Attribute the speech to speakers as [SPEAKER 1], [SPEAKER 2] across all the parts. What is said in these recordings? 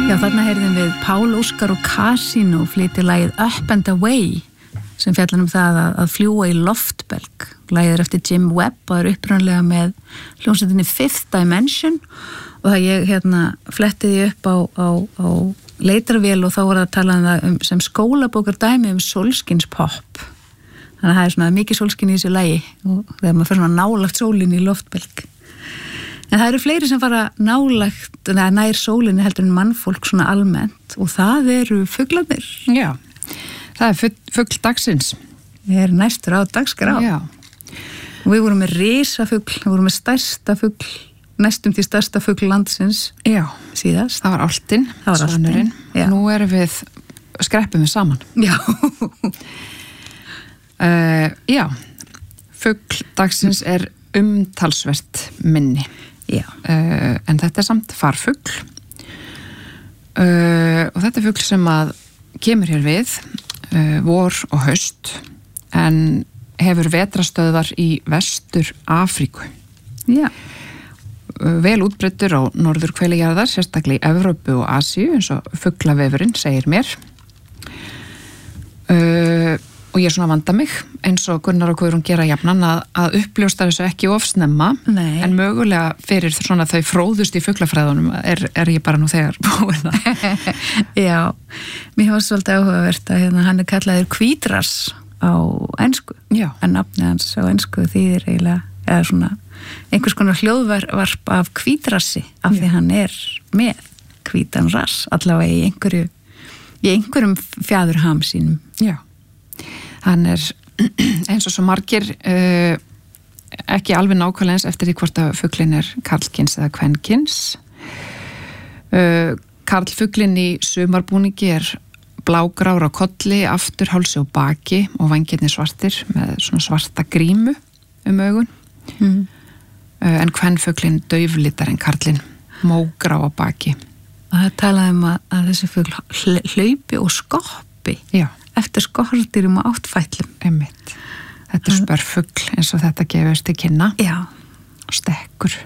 [SPEAKER 1] Já, þarna heyrðum við Pál Óskar og Casino flytja lagið Up and Away sem fjallar það að fljúa í loftbelg. Lagið eftir Jim Webb og upprunlega með hljómsveitinni Fifth Dimension og það ég flettiði upp á leitarvél og þá var það að tala það sem skólabókar dæmi sólskins pop. Þannig að það svona mikið sólskin í þessu lagi og þegar maður fer svona nálægt sólinni í loftbelg. En það eru fleiri sem fara nálægt nær sólinni heldur en mannfólk svona almennt og það eru fuglarnir.
[SPEAKER 2] Já, það er fugl dagsins.
[SPEAKER 1] Við erum næstur á dagskrá.
[SPEAKER 2] Já.
[SPEAKER 1] Og við vorum með risafugl, við vorum með stærsta fugl, næstum því stærsta fugl landsins.
[SPEAKER 2] Já.
[SPEAKER 1] Síðast.
[SPEAKER 2] Það var álftin, svanurinn. Nú erum við, skreppum við saman.
[SPEAKER 1] Já.
[SPEAKER 2] Já, fugl dagsins er umtalsvert minni.
[SPEAKER 1] Já.
[SPEAKER 2] En þetta er samt farfugl. Og þetta er fugl sem að kemur hér við vor og haust en hefur vetrastöðvar í Vestur Afríku.
[SPEAKER 1] Já.
[SPEAKER 2] Vel útbreiddur á norðurhveli jarðar, sérstaklega í Evrópu og Asíu eins og fuglavefurinn segir mér. Og ég svona vanda mig eins og Gunnar og Guðrún gera jafnan að uppljósta þessu ekki ofsnemma.
[SPEAKER 1] Nei.
[SPEAKER 2] En mögulega fyrir svona þau fróðust í fuglafræðunum er ég bara nú þegar búin að.
[SPEAKER 1] Já, mér var svolítið áhugavert að hann er kallaður hvítras á ensku.
[SPEAKER 2] Já.
[SPEAKER 1] En nafnið hans á ensku þýðir eiginlega eða svona einhvers konar hljóðvarp af hvítrassi af því hann er með hvítan rass allavega í einhverjum fjæðurham sínum.
[SPEAKER 2] Já. Hann er eins og svo margir ekki alveg nákvæmlega eins eftir því hvort að fuglinn er karlkyns eða kvenkyns. Karlfuglinn í sumarbúningi er blágrár á kolli, afturhálsi og baki og vængirnir svartir með svona svarta grímu augun. En kvenfuglinn dauflitar en karlinn, mógrá á baki.
[SPEAKER 1] Og það talaði að þessi fugl hlaupi og skoppi.
[SPEAKER 2] Já.
[SPEAKER 1] Eftir skortýrum og áttfætlum.
[SPEAKER 2] Einmitt. Þetta er spörfugl eins og þetta gefist til kynna.
[SPEAKER 1] Já.
[SPEAKER 2] Stekkur.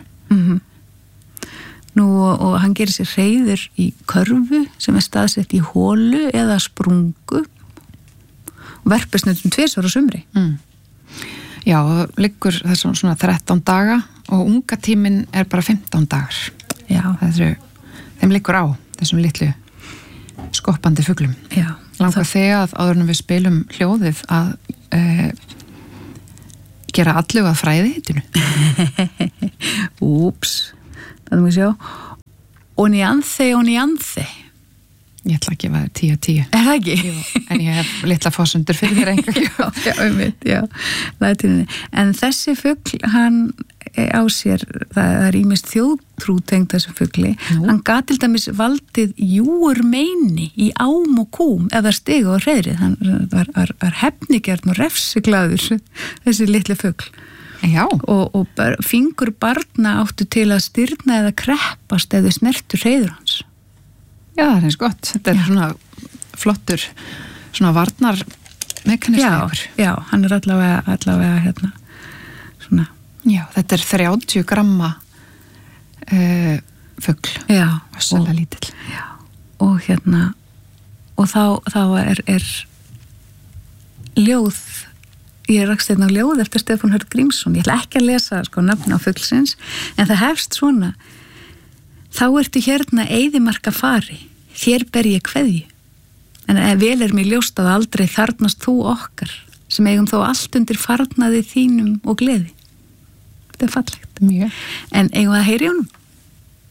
[SPEAKER 1] Nú og hann gerir sér hreiður í körfu sem er staðsett í hólu eða sprungu og verpir snöndum 2 á sumri.
[SPEAKER 2] Já, liggur þessum svona 13 daga og unga tíminn er bara 15 dagar.
[SPEAKER 1] Já.
[SPEAKER 2] Þeim liggur á þessum litlu skoppandi fuglum.
[SPEAKER 1] Já.
[SPEAKER 2] Langar þegar að áður en við spilum hljóðið að gera allu að fræði hitinu.
[SPEAKER 1] Úps, það er sjá. Onianthe.
[SPEAKER 2] Ég ætla að gefa þér 10/10.
[SPEAKER 1] Er það ekki?
[SPEAKER 2] Jú, en ég hef litla fósundur fyrir þér enga.
[SPEAKER 1] Já. Lætinni. En þessi fugl, hann á sér, það er ýmist þjóðtrú tengd þessum fugli. Hann gat til dæmis valdið júur meini í ám og kúm eða stigu og hreiðrið. Hann var hefnigjarn og refsiglaður, þessi litli fugl.
[SPEAKER 2] Já.
[SPEAKER 1] Og fingur barna áttu til að stirna eða kreppast eða snertu hreiður hans.
[SPEAKER 2] Já, það er eins gott. Þetta er svona flottur svona varnar mekanismur.
[SPEAKER 1] Já, hann er allavega svona.
[SPEAKER 2] Já, þetta er 30 gramma fugl.
[SPEAKER 1] Já.
[SPEAKER 2] Vassala lítill.
[SPEAKER 1] Já. Og og þá er ljóð, ég rakst á ljóð eftir Stefán Hörð Grímsson. Ég ætla ekki að lesa nafn á fuglsins, en það hefst svona: Þá ertu eyðimarka fari, þér ber ég kveðju. En vel er mér ljóst að aldrei þarnast þú okkar, sem eigum þó allt undir farnaði þínum og gleði. Þetta er fallegt.
[SPEAKER 2] Mjög.
[SPEAKER 1] En eigum að heyri honum?